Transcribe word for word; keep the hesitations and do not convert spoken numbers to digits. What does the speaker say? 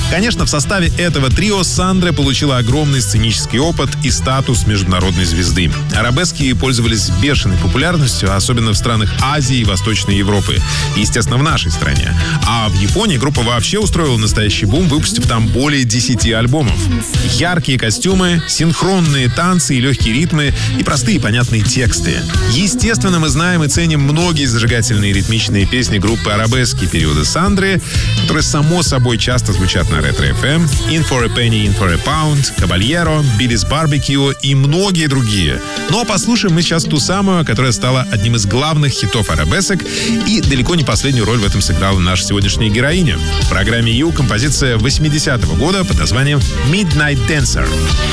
Конечно, в составе этого трио Сандра получила огромный сценический опыт и статус международной звезды. Арабески пользовались бешеной популярностью, особенно в странах Азии и Восточной Европы. И, естественно, в нашей стране. А в Японии группа вообще устроила настоящий бум, выпустив там более десяти альбомов. Яркие костюмы, синхронные танцы и легкие ритмы, и простые понятные тексты. Естественно, мы знаем и ценим многие зажигательные ритмичные песни группы Арабески периода Сандры, которые, само собой, часто звучат на Ретро-эф эм, In for a Penny, In for a Pound, Caballero, Billy's Barbecue и многие другие. Но послушаем мы сейчас ту самую, которая стала одним из главных хитов арабесок, и далеко не последнюю роль в этом сыграла наша сегодняшняя героиня. В программе Ю композиция восьмидесятого года под названием Midnight Dancer.